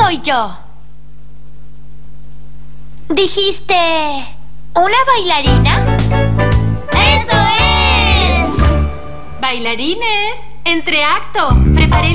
soy yo. ¿Dijiste una bailarina? ¡Eso es! Bailarines, entre acto.